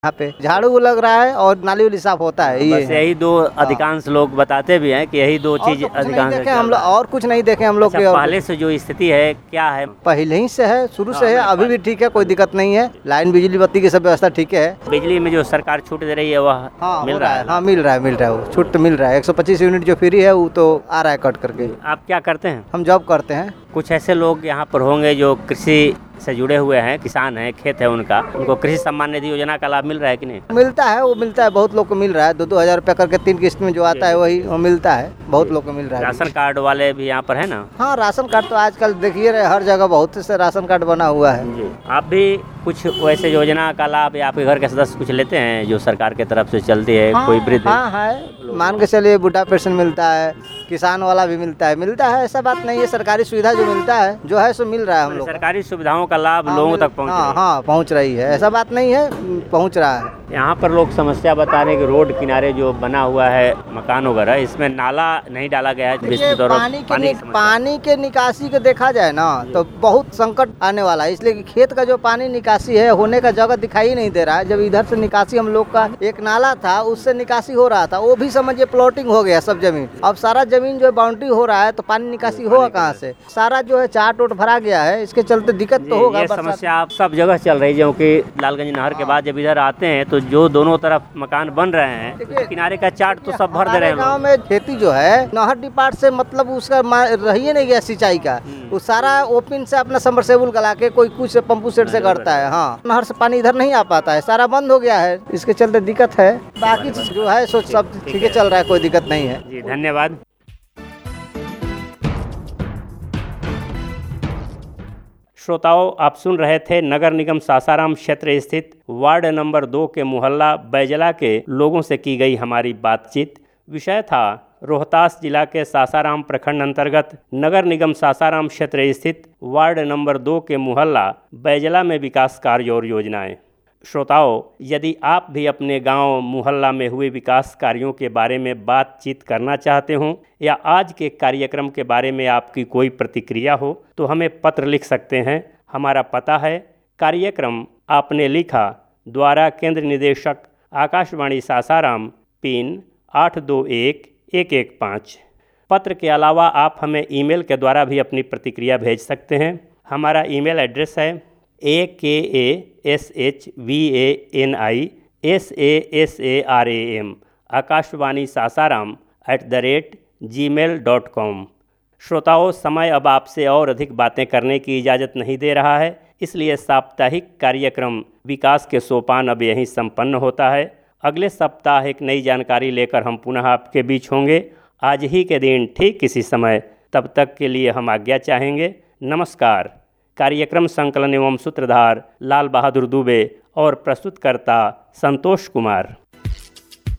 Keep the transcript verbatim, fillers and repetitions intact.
यहाँ पे झाड़ू लग रहा है और नाली वाली साफ होता है। ये बस यही दो अधिकांश लोग बताते भी हैं कि यही दो चीज अधिकांश देखे हम लोग, और कुछ नहीं देखे हम लोग। अच्छा, पहले से जो स्थिति है क्या है? पहले ही से है, शुरू से है, अभी भी ठीक है, कोई दिक्कत नहीं है। लाइन बिजली बत्ती की सब व्यवस्था ठीक है। बिजली में जो सरकार छूट दे रही है वह हाँ मिल रहा है? हाँ मिल रहा है, मिल रहा है, वो छूट तो मिल रहा है। एक सौ पच्चीस यूनिट जो फ्री है वो तो आ रहा है कट करके। आप क्या करते हैं? हम जॉब करते हैं। कुछ ऐसे लोग यहाँ पर होंगे जो कृषि से जुड़े हुए हैं, किसान हैं, खेत है उनका, उनको कृषि सम्मान निधि योजना का लाभ मिल रहा है कि नहीं? मिलता है, वो मिलता है, बहुत लोग को मिल रहा है। दो दो हजार रुपया करके तीन किस्त में जो आता है वही वो मिलता है, बहुत लोग को मिल रहा है। राशन कार्ड वाले भी यहाँ पर है ना? हाँ, राशन कार्ड तो आजकल देखिए रहे हर जगह बहुत से राशन कार्ड बना हुआ है। जी, आप भी कुछ वैसे योजना का लाभ या आपके घर के सदस्य कुछ लेते हैं जो सरकार की तरफ से चलती है? हाँ, कोई वृद्ध? हाँ है, मान के चलिए बुढ़ा पेंशन मिलता है, किसान वाला भी मिलता है, मिलता है, ऐसा बात नहीं है। सरकारी सुविधा जो मिलता है जो है सो मिल रहा है हम लोग। सरकारी सुविधाओं का लाभ लोगों तक पहुँच हाँ हाँ पहुँच रही है, ऐसा बात नहीं है, पहुँच रहा है। यहाँ पर लोग समस्या बता रहे हैं कि रोड किनारे जो बना हुआ है मकान वगैरह, इसमें नाला नहीं डाला गया है। पानी के नि, पानी के निकासी के देखा जाए ना तो बहुत संकट आने वाला है, इसलिए कि खेत का जो पानी निकासी है होने का जगह दिखाई नहीं दे रहा है। जब इधर से निकासी हम लोग का एक नाला था उससे निकासी हो रहा था, वो भी समझिए प्लॉटिंग हो गया सब जमीन। अब सारा जमीन जो बाउंड्री हो रहा है तो पानी निकासी होगा कहाँ से? सारा जो है चाट उट भरा गया है, इसके चलते दिक्कत तो होगा। समस्या आप सब जगह चल रही है क्योंकि लालगंज नहर के बाद जब इधर आते हैं तो जो दोनों तरफ मकान बन रहे हैं किनारे का चाट तो सब भर दे रहे हैं। गाँव में खेती जो है नहर डिपार्ट से मतलब उसका रही नहीं गया सिंचाई का, वो सारा ओपन से अपना सबमर्सिबल गला के कोई कुछ पंपू सेट से करता है। हाँ, नहर से पानी इधर नहीं आ पाता है, सारा बंद हो गया है, इसके चलते दिक्कत है। बाकी चीज जो है सो सब ठीक है चल रहा है, कोई दिक्कत नहीं है। जी धन्यवाद। श्रोताओं, आप सुन रहे थे नगर निगम सासाराम क्षेत्र स्थित वार्ड नंबर दो के मोहल्ला बैजला के लोगों से की गई हमारी बातचीत। विषय था रोहतास जिला के सासाराम प्रखंड अंतर्गत नगर निगम सासाराम क्षेत्र स्थित वार्ड नंबर दो के मोहल्ला बैजला में विकास कार्य और योजनाएं। श्रोताओं, यदि आप भी अपने गांव मोहल्ला में हुए विकास कार्यों के बारे में बातचीत करना चाहते हों या आज के कार्यक्रम के बारे में आपकी कोई प्रतिक्रिया हो तो हमें पत्र लिख सकते हैं। हमारा पता है कार्यक्रम आपने लिखा द्वारा केंद्र निदेशक आकाशवाणी सासाराम, पिन आठ दो एक एक एक पाँच। पत्र के अलावा आप हमें ईमेल के द्वारा भी अपनी प्रतिक्रिया भेज सकते हैं। हमारा ईमेल एड्रेस है ए के A S H V A N I S A S A R A M Akashvani Sasaram at the rate ji mail dot com. श्रोताओं, समय अब आपसे और अधिक बातें करने की इजाज़त नहीं दे रहा है, इसलिए साप्ताहिक कार्यक्रम विकास के सोपान अब यहीं संपन्न होता है। अगले सप्ताह एक नई जानकारी लेकर हम पुनः आपके बीच होंगे, आज ही के दिन ठीक इसी समय। तब तक के लिए हम आज्ञा चाहेंगे। नमस्कार। कार्यक्रम संकलन एवं सूत्रधार लाल बहादुर दुबे और प्रस्तुतकर्ता संतोष कुमार।